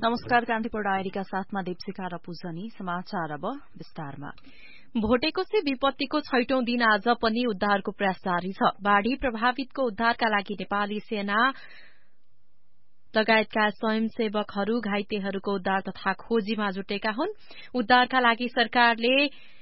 नमस्कार, कान्तिपुर डायरीका साथमा दीपशिखा र पूजनी। समाचार अब विस्तारमा। भोटेकोशी विपत्तिको 6औं दिन आज पनि उद्धारको प्रयास जारी छ। बाढ़ी प्रभावितको उद्धारका लागि नेपाली सेना लगायतका स्वयंसेवकहरू घाइतेहरूको उद्धार तथा खोजीमा जुटेका हुन्। उद्धारका लागि सरकारले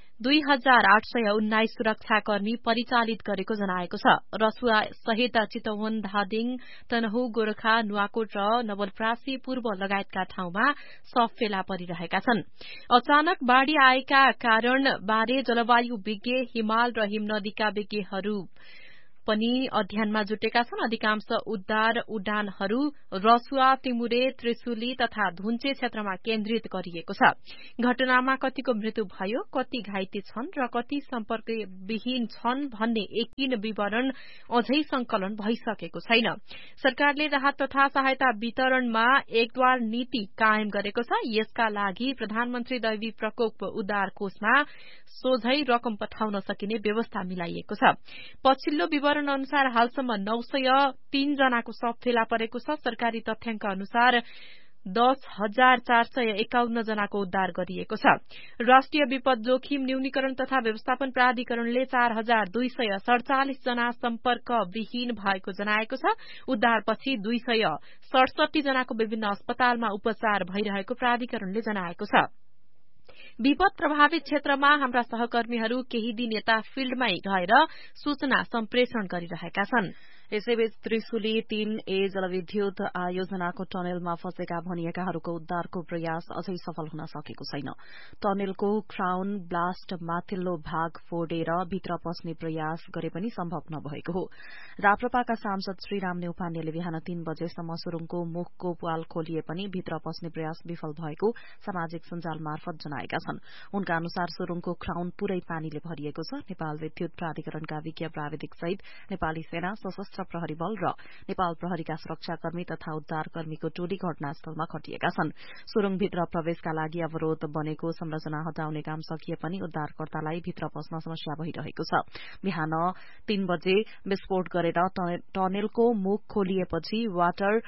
2819 सुरक्षाकर्मी परिचालित गरेको जनाएको छ। रसुवा सहित चितवन, धादिङ, तनहु, गोरखा, नुवाकोट र नवलपरासी पूर्व लगायतका ठाउँमा शव फेला परिरहेका छन्। अचानक बाढ़ी आएका कारण बारे जलवायु विज्ञ, हिमाल र हिमनदीका विज्ञहरू पनि अध्ययनमा जुटेका छन्। अधिकांश उद्धार उडानहरू रसुवा, टिमुरे, त्रिशुली तथा धुन्चे क्षेत्रमा केन्द्रित गरिएको छ। घटनामा कतिको मृत्यु भयो, कति घाइते छन् र कति सम्पर्कविहीन छन् भन्ने एकीन विवरण अझै संकलन भइसकेको छैन। सरकारले राहत तथा सहायता वितरणमा एकद्वार नीति कायम गरेको छ। यसका लागि प्रधानमन्त्री दैवी प्रकोप उद्धार कोषमा सोझै रकम पठाउन सकिने व्यवस्था मिलाइएको छ। पछिल्लो विवरण अनुसार हालसम्म 903 जनाको शव फेला परेको छ। सरकारी तथ्याङ्क अनुसार 10,451 जनाको उद्धार गरिएको छ। राष्ट्रिय विपद जोखिम न्यूनीकरण तथा व्यवस्थापन प्राधिकरणले 4,247 जना सम्पर्कविहीन भएको जनाएको छ। उद्धारपछि 267 जनाको विभिन्न अस्पतालमा उपचार भइरहेको प्राधिकरणले जनाएको छ। विपद प्रभावित क्षेत्रमा हाम्रा सहकर्मीहरू केही दिन यता फिल्डमै रहेर सूचना सम्प्रेषण गरिरहेका छन्। यसैबीच त्रिशुली 3A जलविद्युत आयोजनाको टनेलमा फँसेका भनिएकाहरूको उद्धारको प्रयास अझै सफल हुन सकेको छैन। टनेलको क्राउन ब्लास्ट माथिल्लो भाग फोडेर भित्र पस्ने प्रयास गरे पनि सम्भव नभएको हो। राप्रपाका सांसद श्रीराम नेउपानेले बिहान 3 बजेसम्म सुरुङको मुखको प्वाल खोलिए पनि भित्र पस्ने प्रयास विफल भएको सामाजिक सञ्जाल मार्फत जनाएका छन्। उनका अनुसार सुरुङको क्राउन पूरै पानीले भरिएको छ। नेपाल विद्युत प्राधिकरणका विज्ञ प्राविधिक सहित नेपाली सेना, सशस्त्र प्रहरी बल र नेपाल प्रहरीका सुरक्षाकर्मी तथा उद्धारकर्मीको टोली घटनास्थलमा खटिएका छन्। सुरुङभित्र प्रवेशका लागि अवरोध बनेको संरचना हटाउने काम सकिए पनि उद्धारकर्तालाई भित्र पस्न समस्या भइरहेको छ। बिहान 3 बजे विस्फोट गरेर टनेलको मुख खोलिएपछि वाटर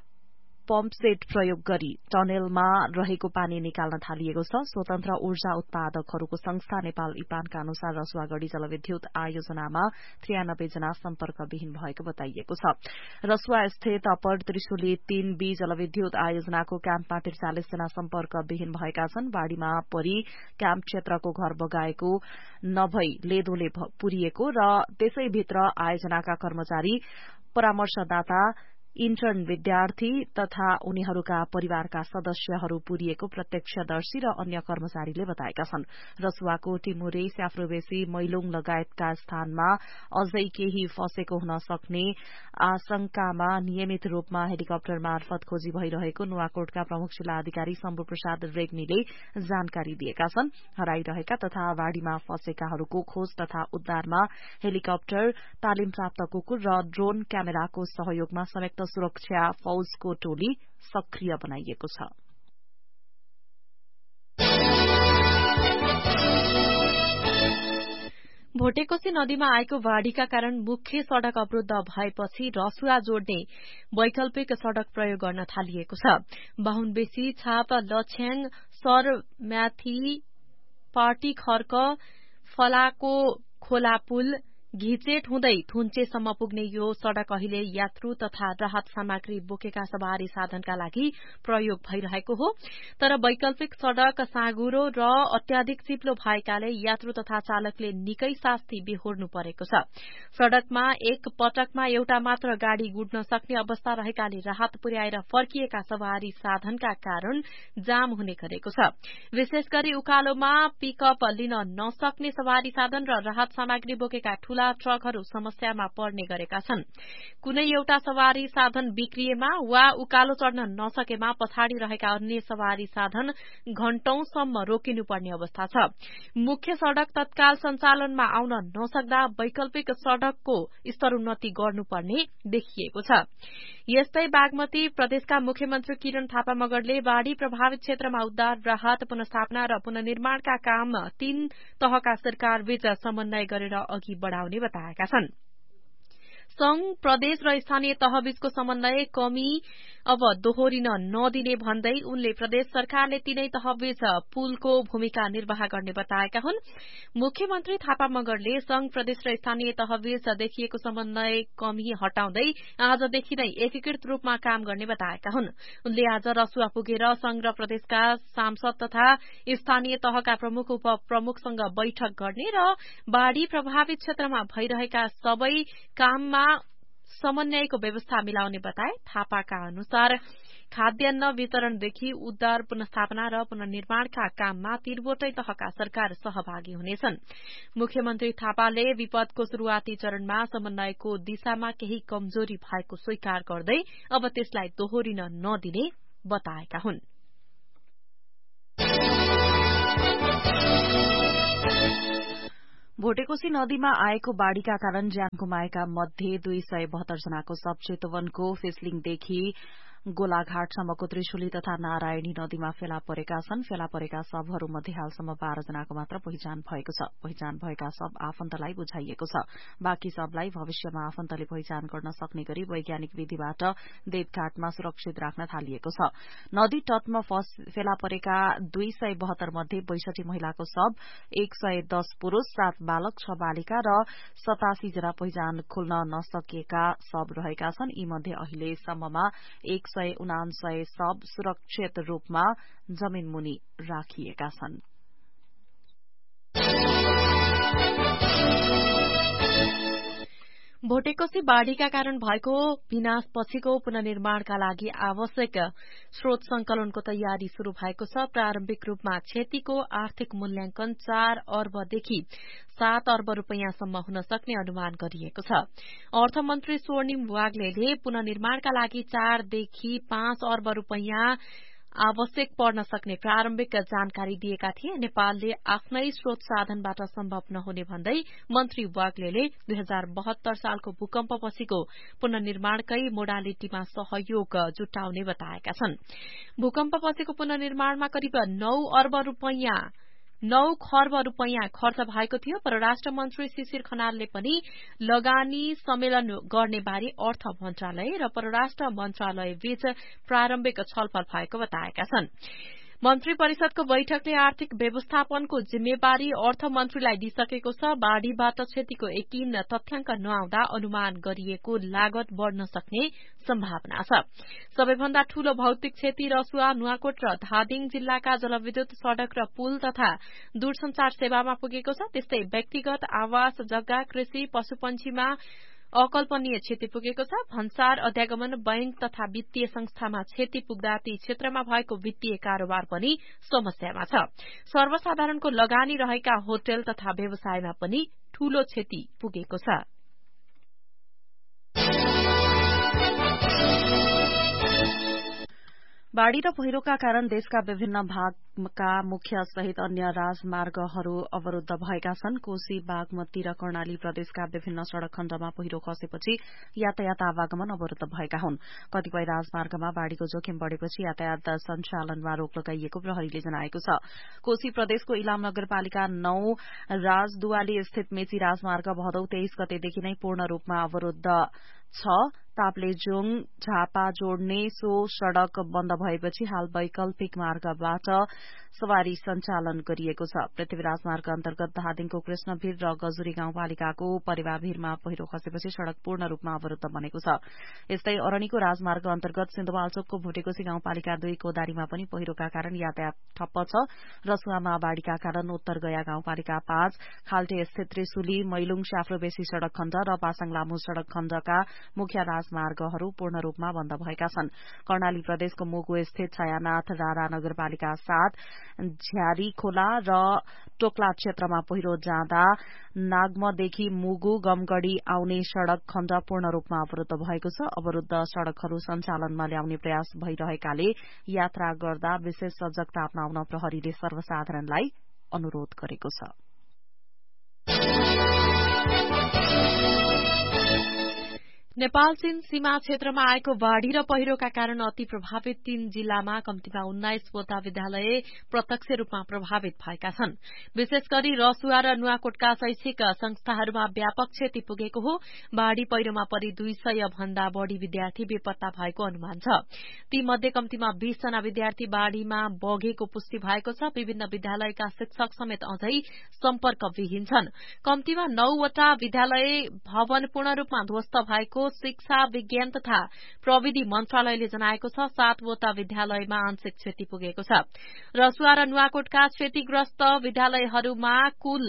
पम्पसेट प्रयोग गरी टनेलमा रहेको पानी निकाल्न थालिएको छ। स्वतन्त्र ऊर्जा उत्पादकहरूको संस्था नेपाल इपानका अनुसार रसुवागढ़ी जलविद्युत आयोजनामा 93 जना सम्पर्कविहीन भएको बताइएको छ। रसुवा स्थित अप्पर त्रिशुली 3B जलविद्युत आयोजनाको क्याम्पमा 43 जना सम्पर्कविहीन भएका छन्। बाढ़ीमा परि क्याम्प क्षेत्रको घर बगाएको नभई लेदोले पुरिएको र त्यसैभित्र आयोजनाका कर्मचारी, परामर्शदाता, इन्टर्न विद्यार्थी तथा उनीहरूका परिवारका सदस्यहरू पुरिएको प्रत्यक्षदर्शी र अन्य कर्मचारीले बताएका छन्। रसुवाको टिमुरे, स्याफ्रोबेसी, मैलुङ लगायतका स्थानमा अझै केही फँसेको हुन सक्ने आशंकामा नियमित रूपमा हेलिकप्टर मार्फत खोजी भइरहेको नुवाकोटका प्रमुख जिल्ला अधिकारी शम्भु प्रसाद रेग्मीले जानकारी दिएका छन्। हराइरहेका तथा बाढ़ीमा फँसेकाहरूको खोज तथा उद्धारमा हेलिकप्टर, तालिम प्राप्त कुकुर र ड्रोन क्यामेराको सहयोगमा संयुक्त सुरक्षा फौजको टोली सक्रिय बनाइएको छ। भोटेकोशी नदीमा आएको बाढ़ीका कारण मुख्य सड़क अवरूद्ध भएपछि रसुवा जोड्ने वैकल्पिक सड़क प्रयोग गर्न थालिएको छ। बाहुनबेसी, छाप, लछ्याङ, सरम्याथी, पार्टी खर्क, फलाको खोला पुल, घिचेट हुँदै थुन्चेसम्म पुग्ने यो सड़क अहिले यात्रु तथा राहत सामग्री बोकेका सवारी साधनका लागि प्रयोग भइरहेको हो। तर वैकल्पिक सड़क साँगुरो र अत्याधिक चिप्लो भएकाले यात्रु तथा चालकले निकै शास्ति बेहोर्नु परेको छ। सड़कमा एक पटकमा एउटा मात्र गाड़ी गुड्न सक्ने अवस्था रहेकाले राहत पुर्याएर फर्किएका सवारी साधनका कारण जाम हुने गरेको छ। विशेष गरी उकालोमा पिकअप लिन नसक्ने सवारी साधन र राहत सामग्री बोकेका ठूला ट्रकहरू समस्यामा पर्ने गरेका छन्। कुनै एउटा सवारी साधन बिग्रिएमा वा उकालो चढ़न नसकेमा पछाडि रहेका अन्य सवारी साधन घण्टौंसम्म रोकिनुपर्ने अवस्था छ। मुख्य सड़क तत्काल सञ्चालनमा आउन नसक्दा वैकल्पिक सड़कको स्तरोन्नति गर्नुपर्ने देखिएको छ। यस्तै बागमती प्रदेशका मुख्यमन्त्री किरण थापा मगरले बाढ़ी प्रभावित क्षेत्रमा उद्धार, राहत, पुनर्स्थापना र पुनर्निर्माणका काम 3 तहका सरकारबीच समन्वय गरेर अघि बढ़ाउने बताएका छन्। संघ प्रदेश र स्थानीय तहबीचको समन्वय कमी अब दोहोरिन नदिने भन्दै उनले प्रदेश सरकारले तीनै तहबीच पुलको भूमिका निर्वाह गर्ने बताएका हुन्। मुख्यमन्त्री थापा मगरले संघ प्रदेश र स्थानीय तहबीच देखिएको समन्वय कमी हटाउँदै आजदेखि नै एकीकृत रूपमा काम गर्ने बताएका हुन्। उनले आज रसुवा पुगेर संघ र प्रदेशका सांसद तथा स्थानीय तहका प्रमुख उपप्रमुखसँग बैठक गर्ने र बाढ़ी प्रभावित क्षेत्रमा भइरहेका सबै काममा समन्वयको व्यवस्था मिलाउने बताए। थापाका अनुसार खाद्यान्न वितरणदेखि उद्धार पुनस्थापना र पुनर्निर्माणका काममा तीनवटै तहका सरकार सहभागी हुनेछन्। मुख्यमन्त्री थापाले विपदको शुरूआती चरणमा समन्वयको दिशामा केही कमजोरी भएको स्वीकार गर्दै अब त्यसलाई दोहोरिन नदिने बताएका हुन्। भोटेकोशी नदीमा आएको बाढ़ीका कारण ज्यान गुमाएका मध्ये 272 जनाको शव चितवनको फिसलिङदेखि गोलाघाटसम्मको त्रिशुली तथा नारायणी नदीमा फेला परेका छन्। फेला परेका शवहरूमध्ये हालसम्म 12 जनाको मात्र पहिचान भएको छ। पहिचान भएका शव आफन्तलाई बुझाइएको छ। बाँकी शवलाई भविष्यमा आफन्तले पहिचान गर्न सक्ने गरी वैज्ञानिक विधिबाट देवघाटमा सुरक्षित राख्न थालिएको छ। नदी तटमा फेला परेका 272 मध्ये 62 महिलाको शव, 110 पुरूष, 7 बालक, 6 बालिका र 87 जना पहिचान खुल्न नसकेका शव रहेका छन्। यी मध्ये अहिलेसम्ममा 199 शव सुरक्षित रूपमा जमीन मुनि राखिएका छन्। भोटेकोशी बाढ़ीका कारण भएको विनाशपछिको पुनर्निर्माणका लागि आवश्यक स्रोत संकलनको तयारी शुरू भएको छ। प्रारम्भिक रूपमा क्षतिको आर्थिक मूल्याङ्कन 4 अर्बदेखि 7 अर्ब रूपियाँसम्म हुन सक्ने अनुमान गरिएको छ। अर्थमन्त्री स्वर्णिम वाग्लेले पुनर्निर्माणका लागि 4 देखि 5 अर्ब रूपियाँ आवश्यक पर्न सक्ने प्रारम्भिक जानकारी दिएका थिए। नेपालले आफ्नै स्रोत साधनबाट सम्भव नहुने भन्दै मन्त्री वाग्लेले 2072 सालको भूकम्पपछिको पुनर्निर्माणकै मोडालिटीमा सहयोग जुटाउने बताएका छन्। भूकम्पपछिको पुनर्निर्माणमा करिब 9 खर्ब रूपियाँ खर्च भएको थियो। परराष्ट्र मन्त्री शिशिर खनालले पनि लगानी सम्मेलन गर्ने बारे अर्थ मन्त्रालय र परराष्ट्र मन्त्रालय बीच प्रारम्भिक छलफल भएको बताएका छन्। मन्त्री परिषदको बैठकले आर्थिक व्यवस्थापनको जिम्मेवारी अर्थमन्त्रीलाई दिइसकेको छ। बाढ़ीबाट क्षतिको यकिन तथ्याङ्क नआउँदा अनुमान गरिएको लागत बढ़न सक्ने सम्भावना छ। सबैभन्दा ठूलो भौतिक क्षति रसुवा, नुवाकोट र धादिङ जिल्लाका जलविद्युत, सड़क र पुल तथा दूरसञ्चार सेवामा पुगेको छ। त्यस्तै व्यक्तिगत आवास, जग्गा, कृषि, पशुपन्छीमा अकल्पनीय क्षति पुगेको छ। भन्सार, अध्यागमन, बैंक तथा वित्तीय संस्थामा क्षति पुग्दा ती क्षेत्रमा भएको वित्तीय कारोबार पनि समस्यामा छ। सर्वसाधारणको लगानी रहेका होटल तथा व्यवसायमा पनि ठूलो क्षति पुगेको छ। बाढ़ी र पहिरोका कारण देशका विभिन्न भागका मुख्य सहित अन्य राजमार्गहरू अवरूद्ध भएका छन्। कोशी, बागमती र कर्णाली प्रदेशका विभिन्न सड़क खण्डमा पहिरो खसेपछि यातायात आवागमन अवरूद्ध भएका हुन्। कतिपय राजमार्गमा बाढ़ीको जोखिम बढ़ेपछि यातायात सञ्चालनमा रोक लगाइएको प्रहरीले जनाएको छ। कोशी प्रदेशको इलाम नगरपालिका 9 राजदुवाली स्थित मेची राजमार्ग भदौ 23 गतेदेखि नै पूर्ण रूपमा अवरूद्ध छ। ताप्लेजुङ झापा जोड्ने सो सड़क बन्द भएपछि हाल वैकल्पिक मार्गबाट सवारी सञ्चालन गरिएको छ। पृथ्वी राजमार्ग अन्तर्गत धादिङको कृष्णभिर र गजुरी गाउँपालिकाको परेवाभिरमा पहिरो खसेपछि सड़क पूर्ण रूपमा अवरूद्ध बनेको छ। यस्तै अरणीको राजमार्ग अन्तर्गत सिन्धुपाल्चोकको भोटेकोशी गाउँपालिका 2 कोदारीमा पनि पहिरोका कारण यातायात ठप्प छ। रसुवामा बाढ़ीका कारण उत्तर गया गाउँपालिका 5, खाल्टे स्थित त्रिशुली, मैलुङ स्याफ्रोबेसी सड़क खण्ड र पासाङ लामु सड़क खण्डका मुख्य राजमार्गहरू पूर्ण रूपमा बन्द भएका छन्। कर्णाली प्रदेशको मुगु स्थित छायानाथ रारा नगरपालिका 7, झ्यारी खोला र टोक्ला क्षेत्रमा पहिरो जाँदा नागमदेखि मुगु गमगढ़ी आउने सड़क खण्ड पूर्ण रूपमा अवरूद्ध भएको छ। अवरूद्ध सड़कहरू सञ्चालनमा ल्याउने प्रयास भइरहेकाले यात्रा गर्दा विशेष सजगता अपनाउन प्रहरीले सर्वसाधारणलाई अनुरोध गरेको छ। नेपाल चीन सीमा क्षेत्रमा आएको बाढ़ी र पहिरोका कारण अति प्रभावित 3 जिल्लामा कम्तीमा 19 वटा विद्यालय प्रत्यक्ष रूपमा प्रभावित भएका छन्। विशेष गरी रसुवा र नुवाकोटका शैक्षिक संस्थाहरूमा व्यापक क्षति पुगेको हो। बाढ़ी पहिरोमा परि 200 भन्दा बढ़ी विद्यार्थी बेपत्ता भएको अनुमान छ। तीमध्ये कम्तीमा 20 जना विद्यार्थी बाढ़ीमा बगेको पुष्टि भएको छ। विभिन्न विद्यालयका शिक्षक समेत अझै सम्पर्कविहीन छन्। कम्तीमा 9 वटा विद्यालय भवन पूर्ण रूपमा ध्वस्त भएको शिक्षा विज्ञान तथा प्रविधि मन्त्रालयले जनाएको छ। 7 वटा विद्यालयमा आंशिक क्षति पुगेको छ। रसुवा र नुवाकोटका क्षतिग्रस्त विद्यालयहरूमा कुल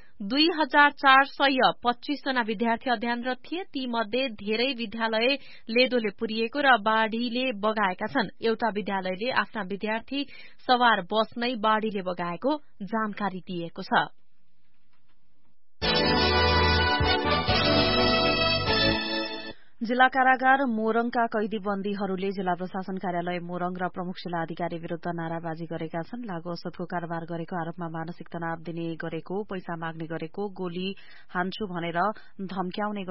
2425 जना विद्यार्थी अध्ययनरत थिए। तीमध्ये धेरै विद्यालय लेदोले पुरिएको र बाढ़ीले बगाएका छन्। एउटा विद्यालयले आफ्ना विद्यार्थी सवार बस नै बाढ़ीले बगाएको जानकारी दिएको छ। जिल्ला कारागार मोरङका कैदी बन्दीहरूले जिल्ला प्रशासन कार्यालय मोरङ र प्रमुख जिल्ला अधिकारी विरूद्ध नाराबाजी गरेका छन्। लागु औषधको कारोबार गरेको आरोपमा मानसिक तनाव दिने गरेको, पैसा माग्ने गरेको, गोली हान्छु भनेर धम्क्याउने